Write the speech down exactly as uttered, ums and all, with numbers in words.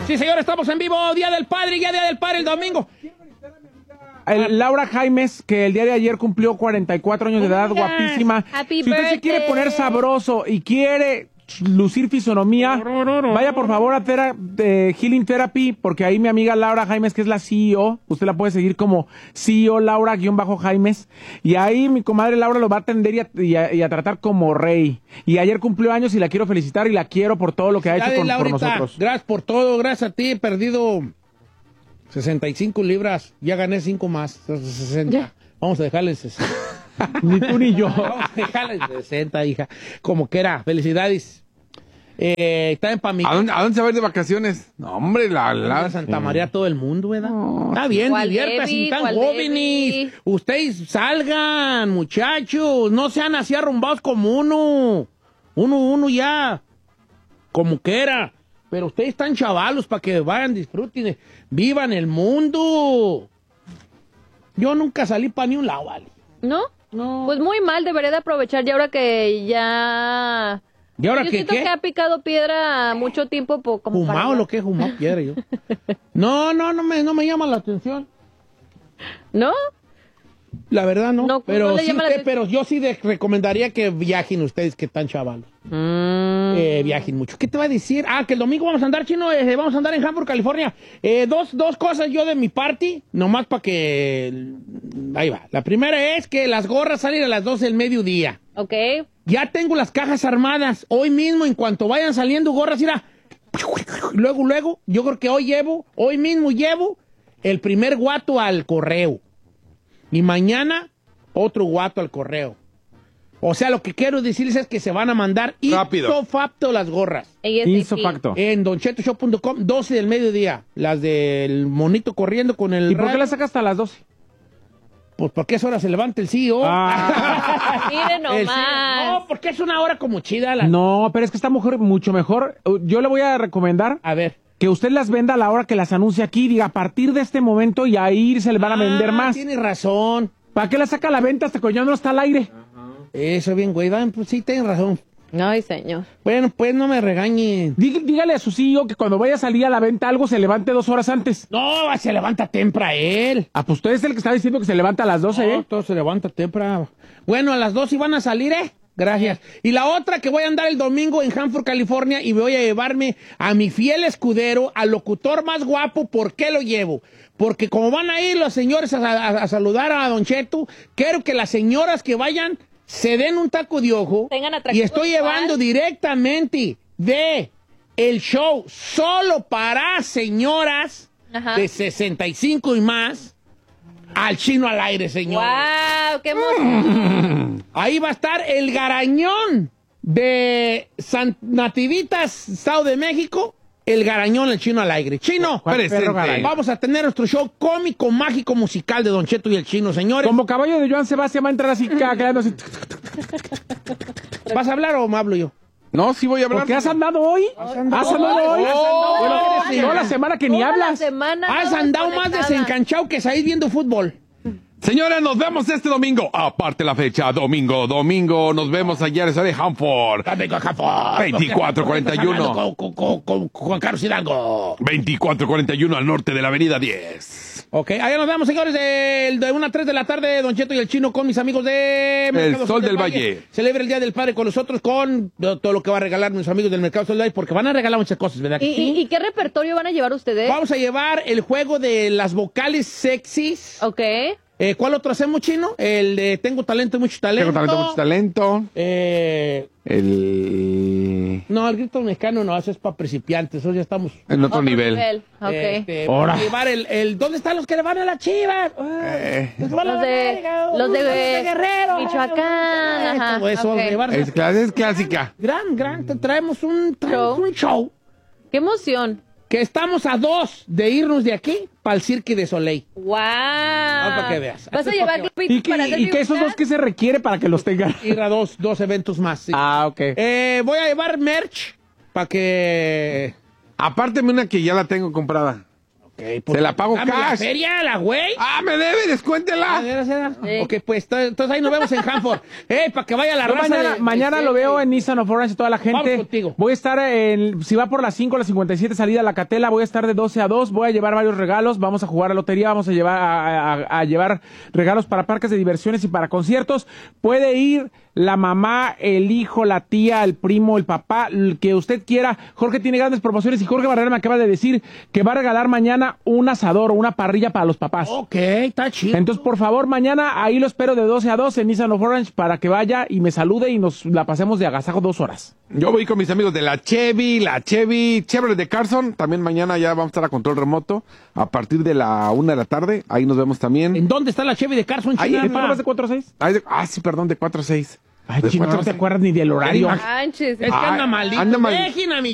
Sí, señor, estamos en vivo. Día del Padre, ya Día del Padre el domingo. El Laura Jaimes, que el día de ayer cumplió cuarenta y cuatro años de edad, Oiga. guapísima. Happy Si usted se birthday. quiere poner sabroso y quiere lucir fisonomía, vaya por favor a tera, eh, Healing Therapy, porque ahí mi amiga Laura Jaimes, que es la C E O, usted la puede seguir como C E O Laura-Jaimes, y ahí mi comadre Laura lo va a atender y a, y a- y a tratar como rey. Y ayer cumplió años y la quiero felicitar y la quiero por todo lo que ha hecho Dale, con, por Laurita, nosotros. gracias por todo, gracias a ti. He perdido sesenta y cinco libras, ya gané cinco más, sesenta. Ya. Vamos a dejarle sesenta. Ni tú ni yo. Vamos a dejarle sesenta, hija. Como que era, felicidades. Eh, está en Pamita. ¿A dónde, ¿A dónde se va a ir de vacaciones? No, hombre, la... la... Santa María todo el mundo, ¿verdad? Está bien, ¿Cuál diviértanse, Debbie? están ¿Cuál jóvenes. Debbie? Ustedes salgan, muchachos. No sean así arrumbados como uno. Uno, uno ya. Como quiera. Pero ustedes están chavalos para que vayan, disfruten, vivan el mundo. Yo nunca salí para ni un lado, ¿vale? ¿No? No. Pues muy mal, debería de aprovechar ya ahora que ya... ¿Y ahora Yo qué, siento qué? que ha picado piedra mucho tiempo po- como para- Fumado lo que es fumado, quiero yo. No, no, no me, no me llama la atención. ¿No? La verdad no, No, pero, no le sí llama la usted- atención. pero yo sí de- recomendaría que viajen ustedes que están chavalos. Mm. Eh, viajen mucho. ¿Qué te va a decir? Ah, que el domingo vamos a andar, Chino, eh, vamos a andar en Hanford, California. Eh, dos, dos cosas yo de mi party, nomás para que... Ahí va. La primera es que las gorras salen a las doce del mediodía. Ok. Ya tengo las cajas armadas. Hoy mismo, en cuanto vayan saliendo gorras, mira. Luego, luego, yo creo que hoy llevo, hoy mismo llevo el primer guato al correo. Y mañana, otro guato al correo. O sea, lo que quiero decirles es que se van a mandar Rápido. ipso facto las gorras. A S A P. Inso facto. En don cheto shop punto com, doce del mediodía. Las del monito corriendo con el... ¿Y por qué radio. la saca hasta las doce? Pues porque a esa hora se levanta el C E O. Ah. Mire El C E O. nomás. No, porque es una hora como chida. La... No, pero es que esta mujer mucho mejor. Yo le voy a recomendar A ver. que usted las venda a la hora que las anuncie aquí. Diga, a partir de este momento y ahí se le van a vender Ah, más. Tienes razón. ¿Para qué la saca a la venta hasta que ya no está al aire? Eso bien, güey. Dan, pues sí, tienes razón. Ay, señor. Bueno, pues no me regañen. Dí- Dígale a su C E O que cuando vaya a salir a la venta algo se levante dos horas antes. No, se levanta temprano él. Ah, pues usted es el que está diciendo que se levanta a las doce, No, ¿eh? todo se levanta temprano. Bueno, a las dos iban a salir, ¿eh? Gracias. Y la otra que voy a andar el domingo en Hanford, California, y voy a llevarme a mi fiel escudero, al locutor más guapo. ¿Por qué lo llevo? Porque como van a ir los señores a, a- a saludar a Don Cheto, quiero que las señoras que vayan se den un taco de ojo. Tengan Y atractivo estoy visual. llevando directamente de el show solo para señoras Ajá. de sesenta y cinco y más al Chino al Aire, señor. ¡Wow! ¡Qué emoción! Ahí va a estar el garañón de San Nativitas, Estado de México. El garañón, el Chino al Aire. Chino, ¿Cuál Presente. perro garañón? vamos a tener nuestro show cómico, mágico, musical de Don Cheto y el Chino, señores. Como caballo de Joan Sebastián va a entrar así, cagando así. ¿Vas a hablar o me hablo yo? No, sí voy a hablar. ¿Por qué has andado hoy? ¿Has andado hoy? Oh, Bueno, oh, toda la semana que ni Toda la hablas. semana Has toda andado más desconectada. desencanchado que salir viendo fútbol. Señores, nos vemos este domingo. Aparte la fecha, domingo, domingo, nos vemos allá en el estadio de Hanford. veinticuatro cuarenta y uno. Con, con- con- con Juan Carlos Hidalgo. veinticuatro cuarenta y uno al norte de la avenida diez. Ok, allá nos vemos, señores, de, de una a tres de la tarde, Don Cheto y el Chino con mis amigos de Mercado Sol del Valle. Celebra el Día del Padre con nosotros, con todo lo que va a regalar mis amigos del Mercado Sol del Valle, porque van a regalar muchas cosas, ¿verdad? que ¿Y, sí? y, y qué repertorio van a llevar ustedes? Vamos a llevar el juego de las vocales sexys. Ok. Eh, ¿Cuál otro hacemos, Chino? El de Tengo talento y mucho talento. Tengo talento, mucho talento. Eh, El... no, el grito mexicano no, eso es para principiantes, eso ya estamos... En otro, nivel. Ok. Este, Ahora. vamos a llevar el, el... ¿Dónde están los que le van a la Chivas? Eh, Los van a Los la de- América, los de- Guerrero. Michoacán, ajá, Todo eso, ok. llevar- es, cla- es clásica. Gran, gran, te traemos un, traemos Show. un show ¡Qué emoción! que estamos a dos de irnos de aquí para el Cirque de Soleil. ¡Wow! para que veas. ¿Vas a llevar ¿Y, globitos qué- para hacer y que esos figuras? dos que se requiere para que los tengan? Ir a dos, dos eventos más. sí. Ah, ok. Eh, voy a llevar merch para que... Apárteme una que ya la tengo comprada. pues, Se la pago dame la cash. feria, la güey. Ah, me debe, descuéntela. A ver, a ver. Sí. Ok, pues to- entonces ahí nos vemos en Hanford. Eh, para que vaya la Yo raza. mañana de- mañana de- lo veo en Nissan of Orange, toda la gente. Vamos contigo. Voy a estar en, si va por las cinco, las cincuenta y siete salida a la Catela, voy a estar de doce a dos, voy a llevar varios regalos, vamos a jugar a lotería, vamos a llevar a, a- a llevar regalos para parques de diversiones y para conciertos. Puede ir la mamá, el hijo, la tía, el primo, el papá, el que usted quiera. Jorge tiene grandes promociones y Jorge Barrera me acaba de decir que va a regalar mañana un asador o una parrilla para los papás. Ok, está chido. Entonces, por favor, mañana ahí lo espero de doce a dos en Nissan of Orange para que vaya y me salude y nos la pasemos de agasajo dos horas. Yo voy con mis amigos de la Chevy, la Chevy, Chevrolet de Carson. También mañana ya vamos a estar a control remoto a partir de la una de la tarde. Ahí nos vemos también. ¿En dónde está la Chevy de Carson? Ahí, chingada? ¿en ¿Te más de cuatro a seis? Ay, de- ah, sí, perdón, de cuatro a seis. Ay, De chino, cuatro no a te seis. acuerdas ni del horario. Es Manches. que anda Ay, malito. anda mal- Dejen a mi